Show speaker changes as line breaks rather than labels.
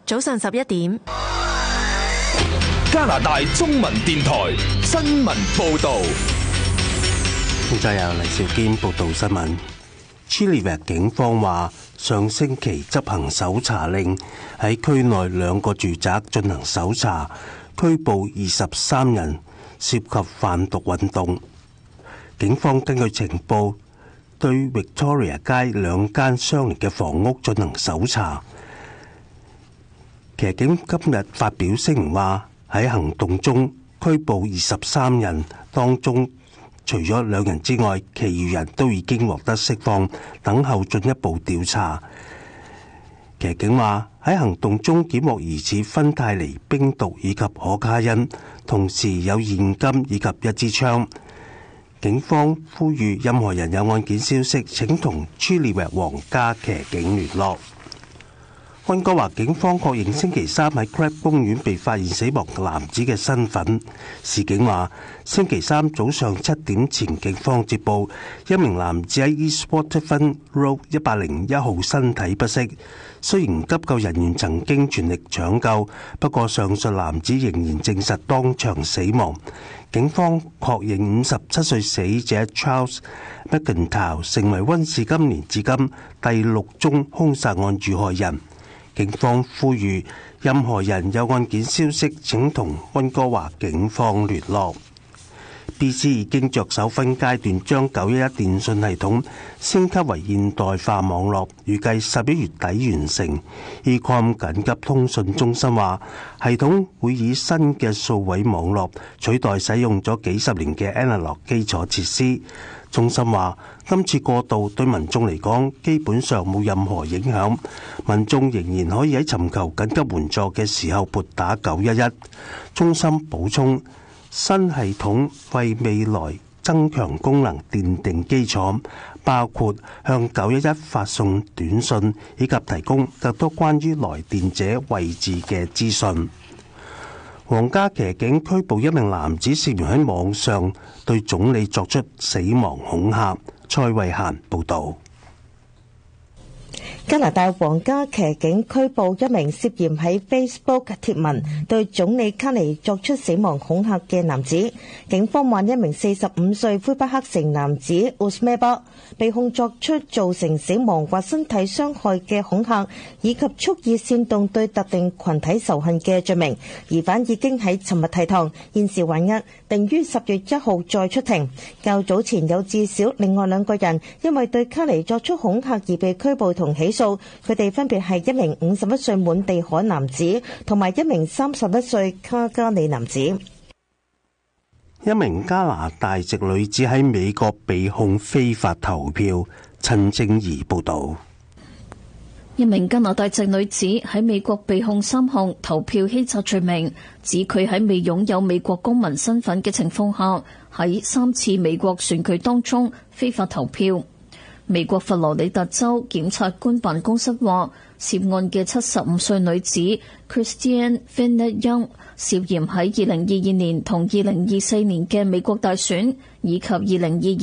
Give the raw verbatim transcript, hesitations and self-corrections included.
早上十一點，
加拿大中文電台新聞報道。
現在由黎兆堅報道新聞。Chilliwack 警方話，上星期執行搜查令，喺區內兩個住宅進行搜查，拘捕二十三人，涉及販毒運動。警方根據情報，對 Victoria 街兩間相連嘅房屋進行搜查。騎警今日發表聲明話，喺行動中拘捕二十三人，當中除咗兩人之外，其餘人都已經獲得釋放，等候進一步調查。騎警話喺行動中檢獲疑似芬太尼冰毒以及可卡因，同時有現金以及一支槍。警方呼籲任何人有案件消息，請同 Chilliwack 皇家騎警聯絡。溫哥華警方確認星期三喺 Crab 公園被發現死亡男子嘅身份。市警話，星期三早上七點前，警方接報一名男子喺 East Waterfront Road 一百零一號身體不適。雖然急救人員曾經全力搶救，不過上述男子仍然證實當場死亡。警方確認五十七歲死者 Charles McIntyre 成為溫氏今年至今第六宗兇殺案遇害人。警方呼籲任何人有案件消息，請同溫哥華警方聯絡。B C 已經着手分階段將九一一電訊系統升級為現代化網絡，預計十一月底完成。Ecom 緊急通訊中心話，系統會以新嘅數位網絡取代使用咗幾十年嘅 analog 基礎設施。中心話，今次過渡對民眾嚟講基本上冇任何影響，民眾仍然可以喺尋求緊急援助嘅時候撥打九一一。中心補充，新系統為未來增強功能奠定基礎，包括向九一一發送短信，以及提供更多關於來電者位置嘅資訊。皇家騎警拘捕一名男子，涉嫌喺網上對總理作出死亡恐嚇。蔡慧嫻報導。
加拿大皇家騎警拘捕一名涉嫌喺 Facebook 貼文對總理卡尼作出死亡恐嚇嘅男子。警方話一名四十五歲魁北克城男子 Usmeba 被控作出造成死亡或身體傷害嘅恐嚇，以及蓄意煽動對特定群體仇恨嘅罪名。疑犯已經喺尋日提堂，現時還押，定於十月一號再出庭。較早前有至少另外兩個人因為對卡尼作出恐嚇而被拘捕同起訴，佢哋分別係一名五十一歲滿地可男子同埋一名三十一歲卡加里男子。
一名加拿大籍女子喺美國被控非法投票。陳正儀報導。
一名加拿大籍女子喺美國被控三項投票欺詐罪名，指佢喺未擁有美國公民身份嘅情況下，喺三次美國選舉當中非法投票。美國佛羅里達州檢察官辦公室話，涉案嘅七十五歲女子 Christiane Finet Young 涉嫌喺二零二二年同二零二四年嘅美國大選以及二零二二